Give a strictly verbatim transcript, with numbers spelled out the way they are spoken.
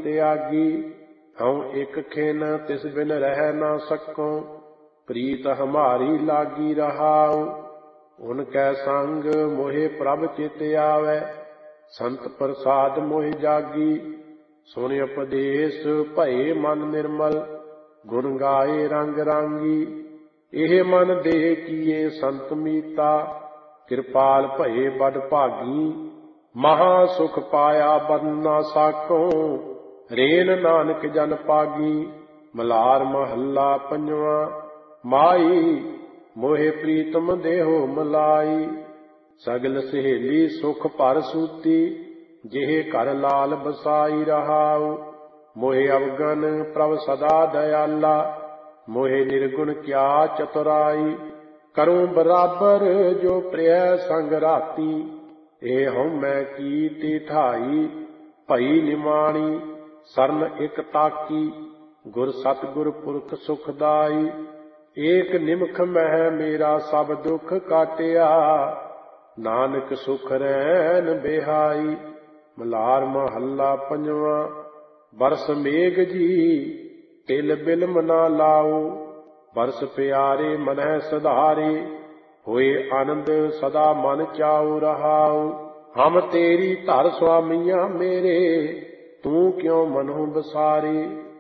त्यागी। हऊँ एक खिन तिस बिन रह न सकूं, प्रीत हमारी लागी रहाऊ। उनकै संग मोहे प्रभ चित आवे, संत प्रसाद मोहि जागी। सुन उपदेश भये मन निर्मल, गुण गाए रंग रांगी। एह मन देह किए संत मीता, कृपाल भये बड़ भागी। महा सुख पाया बन ना साकों, रेन नानक जन पागी। मलार महला पंजवा। माई मोहे प्रीतम देहो मलाई, सगल सहेली सुख भर सूती। जेह घर लाल बसाई रहाऊ, मोहे अवगन प्रभ सदा दयाला। मोहे निर्गुण क्या चतुराई, करूं बराबर जो प्रिय संग राती। ए हूँ मैं की ठाई, भई निमाणी सरन एक ताकी। गुर सतगुर पुरख सुखदाई, एक निमख मह मेरा सब दुख काटिया। नानक सुख रैन बिहाई। मलार महला पंजवा। बरस मेघ जी तिल बिलम ना लाओ, बरस प्यारे मनह सधारे। होए आनंद सदा मन चाऊ रहाऊ, हम तेरी धर स्वामिया मेरे। तू क्यों मनो बसारे।